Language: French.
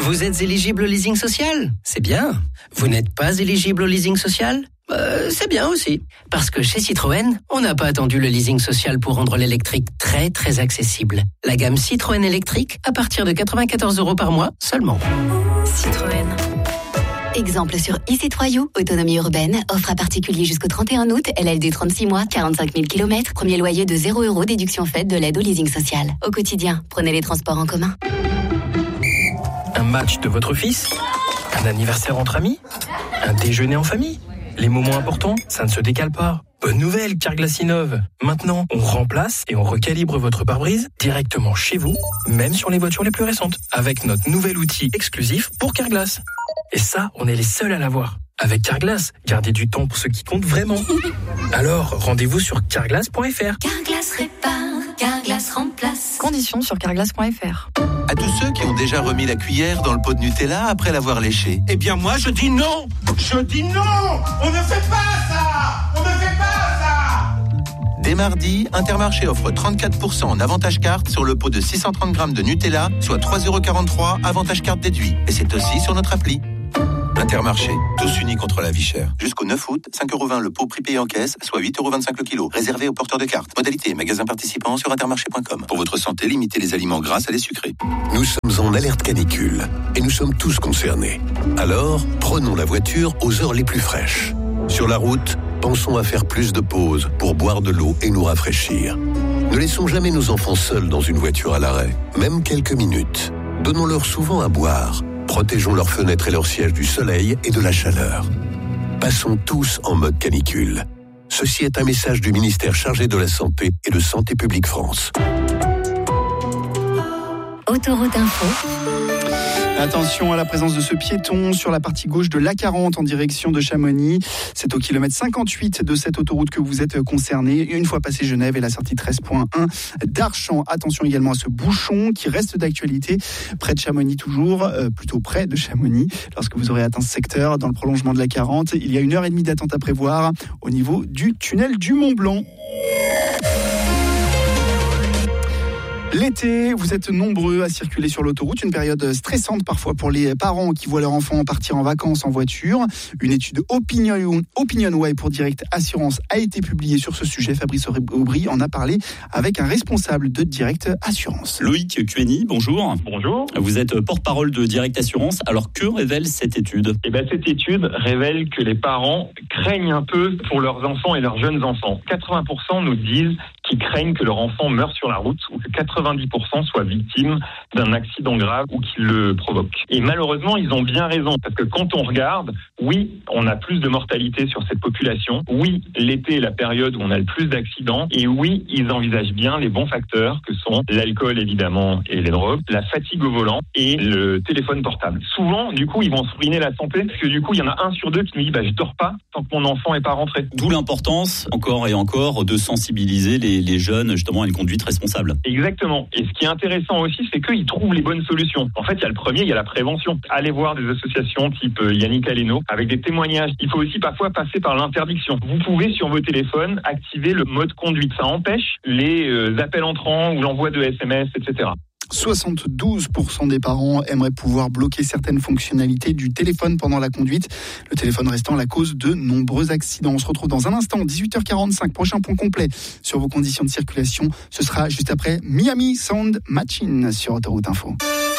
Vous êtes éligible au leasing social ? C'est bien. Vous n'êtes pas éligible au leasing social ? C'est bien aussi. Parce que chez Citroën, on n'a pas attendu le leasing social pour rendre l'électrique très très accessible. La gamme Citroën électrique à partir de 94 € par mois seulement. Citroën. Exemple sur e-C3U, autonomie urbaine, offre à particulier jusqu'au 31 août, LLD 36 mois, 45 000 km, premier loyer de 0 €, déduction faite de l'aide au leasing social. Au quotidien, prenez les transports en commun. Un match de votre fils ? Un anniversaire entre amis ? Un déjeuner en famille ? Les moments importants, ça ne se décale pas. Bonne nouvelle, Carglass innove. Maintenant, on remplace et on recalibre votre pare-brise directement chez vous, même sur les voitures les plus récentes, avec notre nouvel outil exclusif pour Carglass. Et ça, on est les seuls à l'avoir. Avec Carglass, gardez du temps pour ce qui compte vraiment. Alors, rendez-vous sur carglass.fr. Carglass répare, Carglass remplace. Conditions sur carglass.fr. À tous ceux qui ont déjà remis la cuillère dans le pot de Nutella après l'avoir léché. Eh bien moi je dis non. Je dis non. On ne fait pas ça. On ne fait pas ça. Dès mardi, Intermarché offre 34% en avantage carte sur le pot de 630 grammes de Nutella, soit 3,43 € avantage carte déduit. Et c'est aussi sur notre appli. Intermarché, tous unis contre la vie chère. Jusqu'au 9 août, 5,20 € le pot prix payé en caisse, soit 8,25 € le kilo. Réservé aux porteurs de cartes. Modalité, magasin participant sur intermarché.com. Pour votre santé, limitez les aliments gras à les sucrés. Nous sommes en alerte canicule et nous sommes tous concernés. Alors, prenons la voiture aux heures les plus fraîches. Sur la route, pensons à faire plus de pauses pour boire de l'eau et nous rafraîchir. Ne laissons jamais nos enfants seuls dans une voiture à l'arrêt, même quelques minutes. Donnons-leur souvent à boire. Protégeons leurs fenêtres et leurs sièges du soleil et de la chaleur. Passons tous en mode canicule. Ceci est un message du ministère chargé de la Santé et de Santé publique France. Autoroute Info. Attention à la présence de ce piéton sur la partie gauche de l'A40 en direction de Chamonix. C'est au kilomètre 58 de cette autoroute que vous êtes concerné. Une fois passé Genève et la sortie 13.1 d'Archamps. Attention également à ce bouchon qui reste d'actualité près de Chamonix toujours, plutôt près de Chamonix. Lorsque vous aurez atteint ce secteur dans le prolongement de l'A40, il y a 1h30 d'attente à prévoir au niveau du tunnel du Mont-Blanc. L'été, vous êtes nombreux à circuler sur l'autoroute, une période stressante parfois pour les parents qui voient leur enfant partir en vacances en voiture. Une étude Opinionway pour Direct Assurance a été publiée sur ce sujet. Fabrice Aubry en a parlé avec un responsable de Direct Assurance. Loïc Cueni, bonjour. Bonjour. Vous êtes porte-parole de Direct Assurance. Alors que révèle cette étude ? Cette étude révèle que les parents craignent un peu pour leurs enfants et leurs jeunes enfants. 80% nous disent qu'ils craignent que leur enfant meure sur la route ou que 90% soient victimes d'un accident grave ou qui le provoque. Et malheureusement, ils ont bien raison, parce que quand on regarde, oui, on a plus de mortalité sur cette population, oui, l'été est la période où on a le plus d'accidents, et oui, ils envisagent bien les bons facteurs que sont l'alcool évidemment et les drogues, la fatigue au volant et le téléphone portable. Souvent, du coup, ils vont se ruiner la santé, parce que du coup, il y en a 1 sur 2 qui me dit je dors pas tant que mon enfant est pas rentré. D'où l'importance, encore et encore, de sensibiliser les jeunes justement à une conduite responsable. Exactement. Et ce qui est intéressant aussi, c'est qu'ils trouvent les bonnes solutions. En fait, il y a le premier, il y a la prévention. Allez voir des associations type Yannick Aleno avec des témoignages. Il faut aussi parfois passer par l'interdiction. Vous pouvez sur vos téléphones activer le mode conduite. Ça empêche les appels entrants ou l'envoi de SMS, etc. 72% des parents aimeraient pouvoir bloquer certaines fonctionnalités du téléphone pendant la conduite, le téléphone restant la cause de nombreux accidents. On se retrouve dans un instant, 18h45, prochain point complet sur vos conditions de circulation. Ce sera juste après Miami Sound Machine sur Autoroute Info.